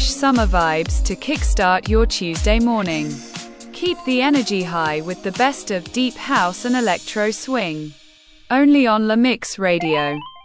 fresh summer vibes to kickstart your Tuesday morning. Keep the energy high with the best of deep house and electro swing. Only on La Mix Radio.